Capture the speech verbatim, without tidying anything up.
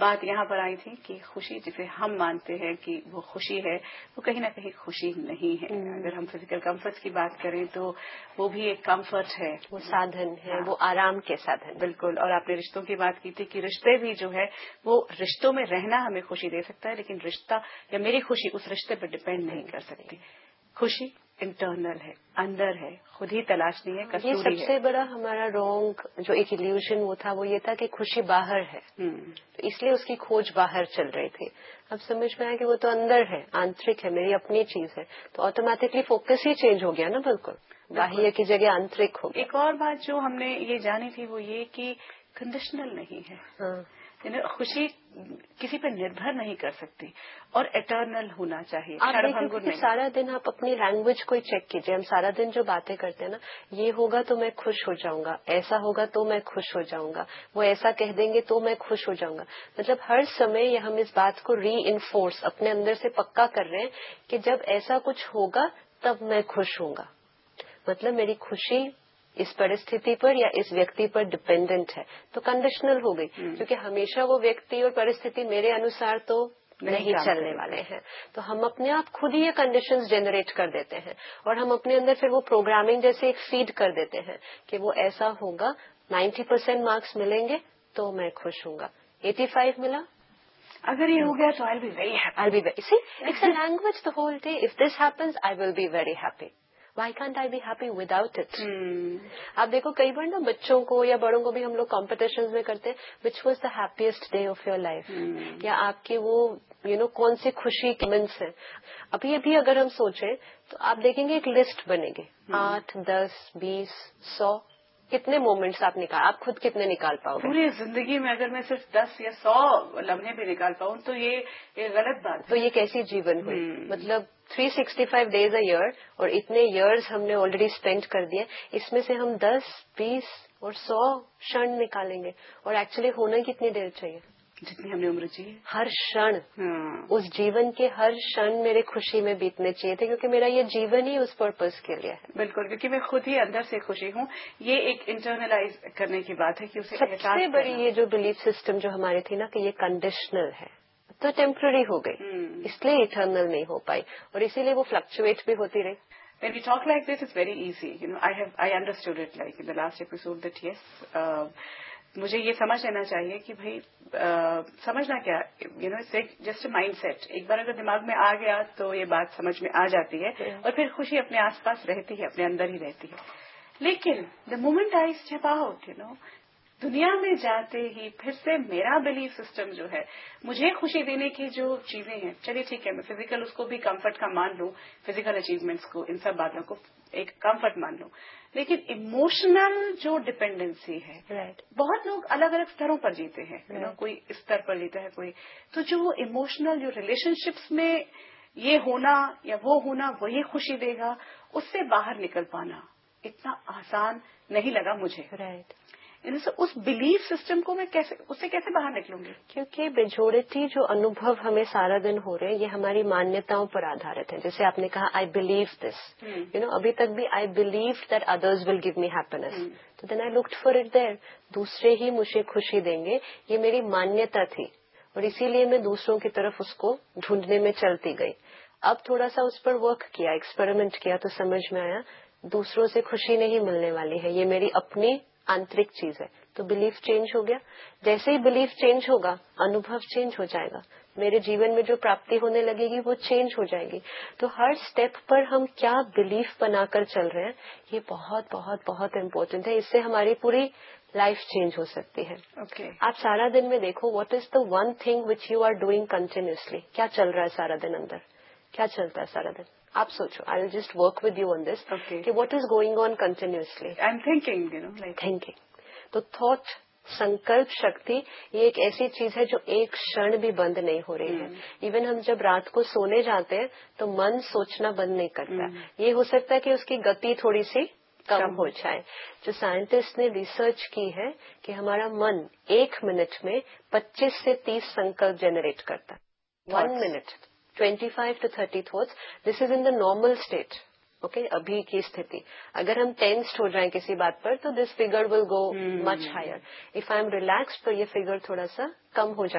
बात यहाँ पर आई थी कि खुशी जिसे हम मानते हैं कि वो खुशी है, वो कहीं ना कहीं खुशी नहीं है। अगर हम फिजिकल कंफर्ट की बात करें तो वो भी एक कंफर्ट है, वो साधन है, हाँ, वो आराम के साधन। बिल्कुल। और आपने रिश्तों की बात की थी कि रिश्ते भी जो है वो रिश्तों में रहना हमें खुशी दे सकता है, लेकिन रिश्ता या मेरी खुशी उस रिश्ते पर डिपेंड नहीं कर सकती। खुशी इंटरनल है, अंदर है, खुद ही तलाशनी है, कसूरी है। ये सबसे बड़ा हमारा रॉन्ग जो एक इल्यूजन वो था, वो ये था कि खुशी बाहर है, तो इसलिए उसकी खोज बाहर चल रही थी। अब समझ में आया कि वो तो अंदर है, आंतरिक है, मेरी अपनी चीज है, तो ऑटोमेटिकली फोकस ही चेंज हो गया ना। बिल्कुल बाह्य की जगह आंतरिक हो गया। एक और बात जो हमने ये जानी थी वो ये कि कंडीशनल नहीं है। हाँ। खुशी किसी पर निर्भर नहीं कर सकती और एटर्नल होना चाहिए। आप देखिए कि सारा दिन आप अपनी लैंग्वेज को ही चेक कीजिए। हम सारा दिन जो बातें करते हैं ना, ये होगा तो मैं खुश हो जाऊंगा, ऐसा होगा तो मैं खुश हो जाऊंगा, वो ऐसा कह देंगे तो मैं खुश हो जाऊंगा। मतलब हर समय हम इस बात को री इन्फोर्स अपने अंदर से पक्का कर रहे हैं कि जब ऐसा कुछ होगा तब मैं खुश होऊंगा। मतलब मेरी खुशी इस परिस्थिति पर या इस व्यक्ति पर डिपेंडेंट है, तो कंडीशनल हो गई, क्योंकि हमेशा वो व्यक्ति और परिस्थिति मेरे अनुसार तो नहीं, नहीं चलने वाले हैं। तो हम अपने आप खुद ही ये कंडीशंस जनरेट कर देते हैं और हम अपने अंदर फिर वो प्रोग्रामिंग जैसे एक फीड कर देते हैं कि वो ऐसा होगा, नब्बे परसेंट मार्क्स मिलेंगे तो मैं खुश होऊंगा, पचासी मिला, अगर ये हो गया तो I will be very happy. I will be very, see it's a language the whole day. If this happens I will be very happy. Why can't I be happy without it? Hmm. आप देखो कई बार ना बच्चों को या बड़ों को भी हम लोग कॉम्पिटिशन्स में करते हैं, which was the happiest day of your life? hmm. या आपकी वो यू you नो know, कौन सी खुशी के मोमेंट्स हैं। अभी अभी अगर हम सोचें तो आप देखेंगे एक लिस्ट बनेगी, hmm. आठ, दस, बीस, सौ, कितने मोमेंट्स आप निकाल आप खुद कितने निकाल पाओगे पूरी जिंदगी में? अगर मैं सिर्फ दस या सौ लम्हे भी निकाल पाऊं तो ये ये गलत बात है। तो ये कैसी जीवन हुई? मतलब तीन सौ पैंसठ डेज अ ईयर और इतने इयर्स हमने ऑलरेडी स्पेंड कर दिए, इसमें से हम दस, बीस और सौ क्षण निकालेंगे और एक्चुअली होना कितनी देर चाहिए? जितनी हमने उम्र चाहिए। हर क्षण, उस जीवन के हर क्षण मेरे खुशी में बीतने चाहिए थे, क्योंकि मेरा ये जीवन ही उस पर्पस के लिए है। बिल्कुल, क्योंकि मैं खुद ही अंदर से खुशी हूँ। ये एक इंटरनलाइज करने की बात है कि उसे सबसे बड़ी ये जो बिलीफ सिस्टम जो हमारे थी ना कि ये कंडीशनल है, तो टेम्पररी हो गई, hmm. इसलिए इटर्नल नहीं हो पाई और इसीलिए वो फ्लक्चुएट भी होती रही। When we talk like this, it's very easy. You know, I have I understood it like in the last episode that yes, uh, मुझे ये समझ लेना चाहिए कि भाई uh, समझना क्या, you know it's just a mindset. एक बार अगर दिमाग में आ गया तो ये बात समझ में आ जाती है yeah. और फिर खुशी अपने आसपास रहती है, अपने अंदर ही रहती है। लेकिन the moment I step out, you know, दुनिया में जाते ही फिर से मेरा बिलीफ सिस्टम जो है, मुझे खुशी देने की जो चीजें हैं, चलिए ठीक है मैं फिजिकल उसको भी कंफर्ट का मान लूं, फिजिकल अचीवमेंट्स को, इन सब बातों को एक कंफर्ट मान लूं, लेकिन इमोशनल जो डिपेंडेंसी है right. बहुत लोग अलग अलग स्तरों पर जीते हैं, right. you know, कोई इस स्तर पर जीता है, कोई तो जो इमोशनल जो रिलेशनशिप्स में ये होना या वो होना वही खुशी देगा, उससे बाहर निकल पाना इतना आसान नहीं लगा मुझे। Right right. उस बिलीफ सिस्टम को मैं कैसे उससे कैसे बाहर निकलूंगी? क्योंकि मेजोरिटी जो अनुभव हमें सारा दिन हो रहे हैं ये हमारी मान्यताओं पर आधारित है। जैसे आपने कहा I believe this, you know, अभी तक भी I believe that others will give me happiness, तो then I looked for it there, दूसरे ही मुझे खुशी देंगे, ये मेरी मान्यता थी और इसीलिए मैं दूसरों की तरफ उसको ढूंढने में चलती गई। अब थोड़ा सा उस पर वर्क किया, एक्सपेरिमेंट किया, तो समझ में आया दूसरों से खुशी नहीं मिलने वाली है, ये मेरी अपनी आंतरिक चीज है। तो बिलीफ चेंज हो गया। जैसे ही बिलीफ चेंज होगा अनुभव चेंज हो जाएगा, मेरे जीवन में जो प्राप्ति होने लगेगी वो चेंज हो जाएगी। तो हर स्टेप पर हम क्या बिलीफ बनाकर चल रहे हैं ये बहुत बहुत बहुत इम्पोर्टेंट है। इससे हमारी पूरी लाइफ चेंज हो सकती है। okay. आप सारा दिन में देखो what is the one thing which you are doing continuously, क्या चल रहा है सारा दिन अंदर, क्या चलता है सारा दिन? आप सोचो, I will just work with you on this कि what is going on continuously. I am thinking, you know, like thinking. तो थॉट, संकल्प शक्ति, ये एक ऐसी चीज है जो एक क्षण भी बंद नहीं हो रही है। इवन हम जब रात को सोने जाते हैं तो मन सोचना बंद नहीं करता। ये हो सकता है कि उसकी गति थोड़ी सी कम, कम हो जाए। जो साइंटिस्ट ने रिसर्च की है कि हमारा मन एक मिनट में पच्चीस से तीस संकल्प जनरेट करता है। One minute twenty-five to thirty thoughts. This is in the normal state. Okay, अभी की स्थिति। अगर हम टेंस्ड हो जाएं किसी बात पर तो this figure will go much higher. If I am relaxed तो ये फिगर थोड़ा सा कम हो जाए।